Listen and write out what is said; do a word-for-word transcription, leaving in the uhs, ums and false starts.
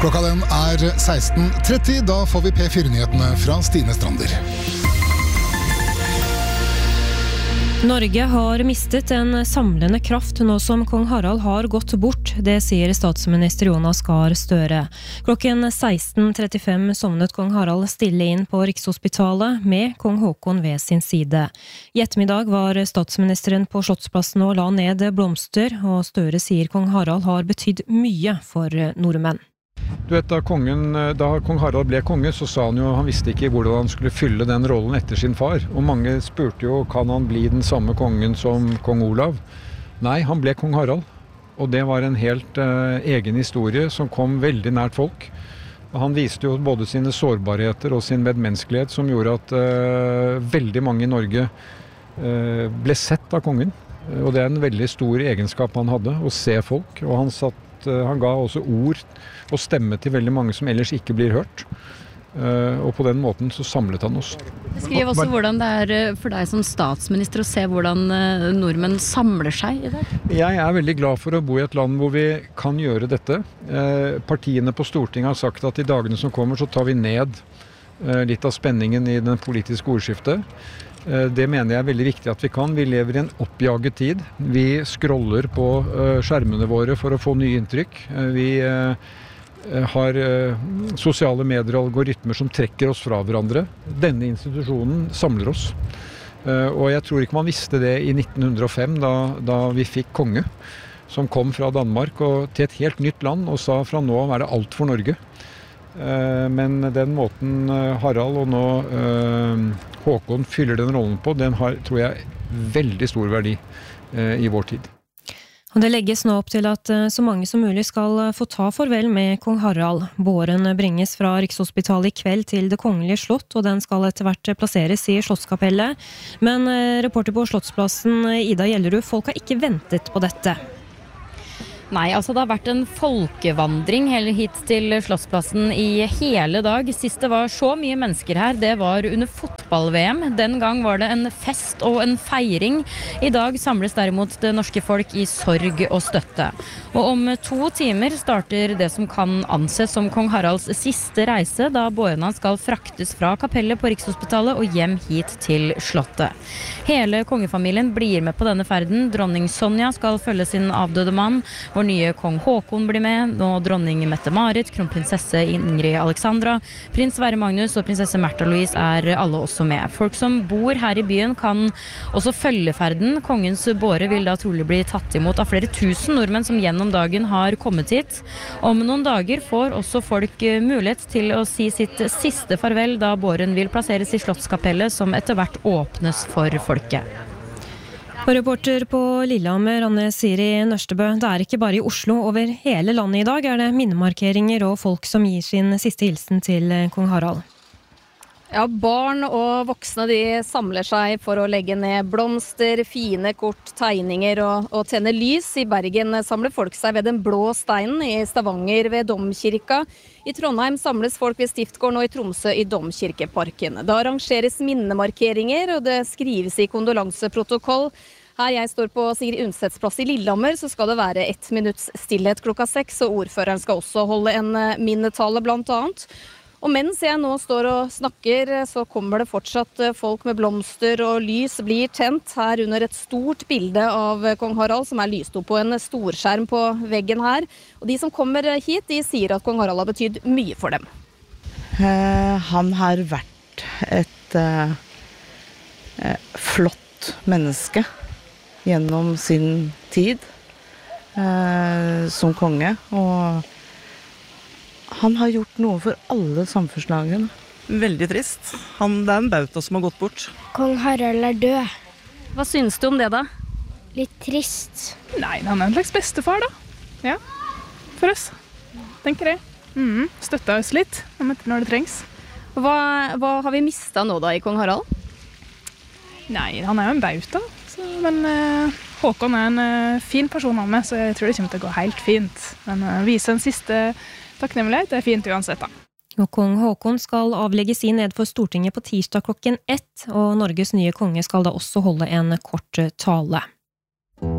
Klokka den er seksten tretti, da får vi P fire-nyhetene fra Stine Strander. Norge har mistet en samlende kraft nå som kong Harald har gått bort, det sier statsminister Jonas Gahr Støre. Klokken seksten trettifem sovnet kong Harald stille inn på Rikshospitalet med kong Håkon ved sin side. I ettermiddag var statsministeren på Slottsplassen og la ned blomster, og Støre sier kong Harald har betydd mye for nordmenn. Du vet, da, kongen, da kong Harald ble konge, så sa han jo han visste ikke hvordan han skulle fylle den rollen etter sin far. Og mange spurte jo, kan han bli den samme kongen som kong Olav? Nei, han ble kong Harald. Og det var en helt uh, egen historie som kom veldig nært folk. Og han viste jo både sine sårbarheter og sin medmenneskelighet som gjorde at uh, veldig mange i Norge uh, ble sett av kongen. Og det er en veldig stor egenskap han hadde, å se folk. Og han satt Han ga også ord og stemme til veldig mange som ellers ikke blir hørt. Og på den måten så samlet han oss. Beskriv også hvordan det er for deg som statsminister å se hvordan nordmenn samler seg i det. Jeg er veldig glad for å bo i et land hvor vi kan gjøre dette. Partiene på Stortinget har sagt at i dagene som kommer så tar vi ned litt av spenningen i den politiske ordskiftet. Det mener jeg er veldig viktig at vi kan. Vi lever i en oppjaget tid. Vi scroller på skjermene våre for å få nye inntrykk. Vi har sosiale medier og algoritmer som trekker oss fra hverandre. Denne institusjonen samler oss. Og jeg tror ikke man visste det i nitten hundre og fem da, da vi fikk konge, som kom fra Danmark og til et helt nytt land og sa fra nå er det alt for Norge. Men den måten Harald og nå Håkon fyller den rollen på, den har, tror jeg, veldig stor verdi i vår tid. Og det legges nå opp til at så mange som mulig skal få ta farvel med kong Harald. Båren bringes fra Rikshospitalet i kveld til det kongelige slott, og den skal etter hvert plasseres i Slottskapellet. Men reporter på Slottsplassen, Ida Gjellerud, folk har ikke ventet på dette. Nei, altså det har vært en folkevandring hele hit til Slottsplassen i hele dag. Sist det var så mye mennesker her, det var under fotball-V M. Den gang var det en fest og en feiring. I dag samles derimot det norske folk i sorg og støtte. Og om to timer starter det som kan anses som kong Haralds siste reise, da bårene skal fraktes fra kapellet på Rikshospitalet og hjem hit til slottet. Hele kongefamilien blir med på denne ferden. Dronning Sonja skal følge sin avdøde mann. Vår nye kong Håkon blir med, og dronning Mette-Marit, kronprinsesse Ingrid Alexandra, prins Sverre Magnus og prinsesse Märtha Louise er alle også med. Folk som bor her i byen kan også følge ferden. Kongens båre vil da trolig bli tatt imot av flere tusen nordmenn som gjennom dagen har kommet hit. Om noen dager får også folk mulighet til å si sitt siste farvel, da båren vil plasseres i Slottskapellet, som etter hvert åpnes for folket. Og reporter på Lillehammer, Anne Siri Nørstebø, det er ikke bare i Oslo. Over hele landet i dag er det minnemarkeringer og folk som gir sin siste hilsen til kong Harald. Ja, barn og voksne de samler seg for å legge ned blomster, fine kort, tegninger og, og tenne lys. I Bergen samler folk seg ved den blå steinen, i Stavanger ved Domkirka. I Trondheim samles folk ved Stiftgården og i Tromsø i Domkirkeparken. Da arrangeres minnemarkeringer, og det skrives i kondolanseprotokoll. Her jeg står på Sigrid Undsets plass i Lillehammer, så skal det være ett minutts stillhet klokka seks, og ordføreren skal også holde en minnetale blant annet. Og mens jeg nå står og snakker, så kommer det fortsatt folk med blomster, og lys blir tent her under et stort bilde av kong Harald, som er lyst opp på en storskjerm på veggen her. Og de som kommer hit, de sier at kong Harald har betydd mye for dem. Uh, han har vært et uh, uh, flott menneske gjennom sin tid uh, som konge, og han har gjort noe for alle samfunnslagene. Veldig trist. Han, det er en bauta som har gått bort. Kong Harald er død. Hva synes du om det da? Litt trist. Nei, han er en slags bestefar da. Ja, for oss. Tenker jeg. Mm, støtta oss litt når det trengs. Hva, hva har vi mistet nå da i kong Harald? Nei, han er jo en bauta. Så, men uh, Håkon er en uh, fin person av meg, så jeg tror det kommer til å gå helt fint. Men uh, vise en siste takknemlighet, det er fint uansett da. Og kong Håkon skal avlegge sin ned for Stortinget på tirsdag klokken ett, og Norges nye konge skal da også holde en kort tale.